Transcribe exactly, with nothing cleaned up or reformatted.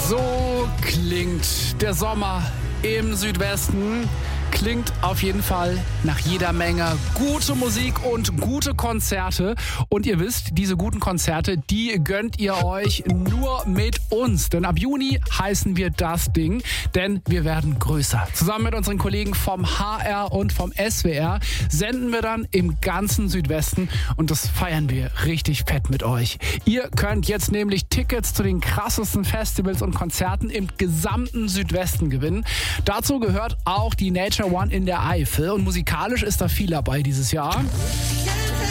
So klingt der Sommer im Südwesten. Klingt auf jeden Fall nach jeder Menge gute Musik und gute Konzerte. Und ihr wisst, diese guten Konzerte, die gönnt ihr euch nur mit uns. Denn ab Juni heißen wir das Ding, denn wir werden größer. Zusammen mit unseren Kollegen vom H R und vom S W R senden wir dann im ganzen Südwesten und das feiern wir richtig fett mit euch. Ihr könnt jetzt nämlich Tickets zu den krassesten Festivals und Konzerten im gesamten Südwesten gewinnen. Dazu gehört auch die Nature One in der Eifel und musikalisch ist da viel dabei dieses Jahr.